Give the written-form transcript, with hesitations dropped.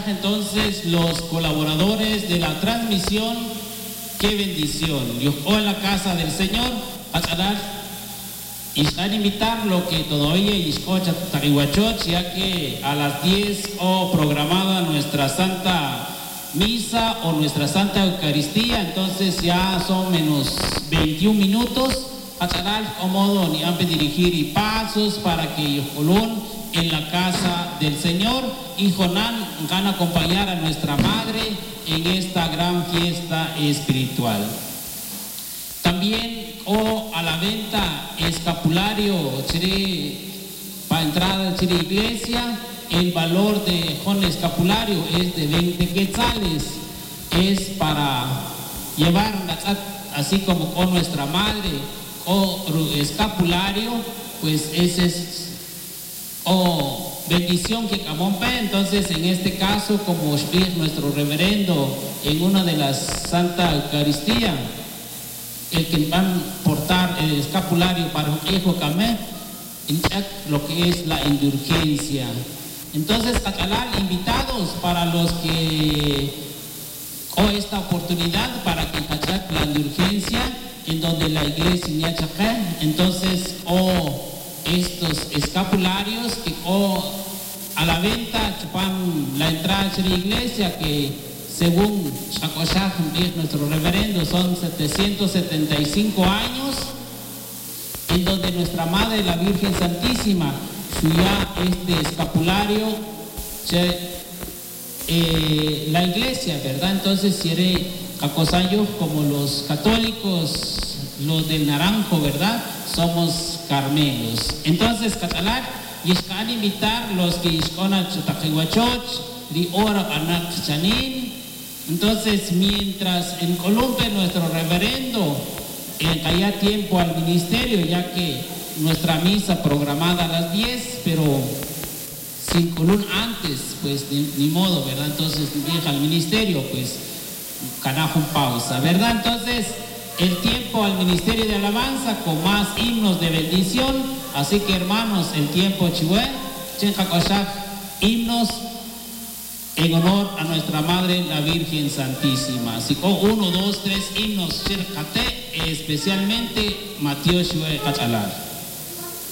entonces los colaboradores de la transmisión, qué bendición. Yo en la casa del Señor, y están invitar lo que todavía escucha Taquihuachoch, ya que a las 10 programada nuestra Santa Misa o nuestra Santa Eucaristía, entonces ya son menos 21 minutos. A modo ni antes dirigir y pasos para que Colón en la casa del Señor y Jonán van a acompañar a nuestra madre en esta gran fiesta espiritual. También a la venta escapulario para entrada a la iglesia. El valor de un escapulario es de 20 quetzales. Es para llevar así como con nuestra madre o escapulario, pues ese es bendición que camompe. Entonces en este caso, como es nuestro reverendo en una de las Santa Eucaristía, el que van a portar el escapulario para un hijo camé, lo que es la indulgencia. Entonces, catalán, invitados para los que esta oportunidad para que hachak la indulgencia en donde la iglesia ni achacá, entonces estos escapularios que a la venta chupan la entrada de la iglesia, que según Shakoshah, nuestro reverendo, son 775 años, en donde nuestra Madre, la Virgen Santísima, suya este escapulario, la iglesia, ¿verdad? Si quiere acosayo como los católicos, los del naranjo, ¿verdad? Somos carmelos. Entonces, catalán, y van a invitar los que isconan Taquihuachoch, di ora anak chanin. Entonces, mientras en Colombia nuestro reverendo haya tiempo al ministerio, ya que nuestra misa programada a las 10, pero sin column antes, pues ni modo, ¿verdad? Entonces deja al ministerio, pues carajo, pausa, ¿verdad? Entonces el tiempo al ministerio de alabanza con más himnos de bendición. Así que hermanos, el tiempo chihué, himnos en honor a nuestra Madre, la Virgen Santísima. Así que 1, 2, 3 himnos, especialmente Mateo Chihué Cachalar.